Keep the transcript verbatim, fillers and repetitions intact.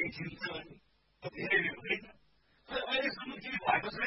देखिन्छ भने धेरै होइन। अहिलेसम्म केही भएको छैन।